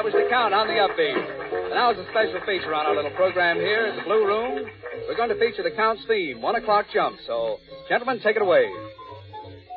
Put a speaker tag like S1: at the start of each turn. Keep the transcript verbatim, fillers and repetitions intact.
S1: That was the Count on the upbeat. And now, as a special feature on our little program here at the Blue Room, we're going to feature the Count's theme, One O'Clock Jump. So, gentlemen, take it away.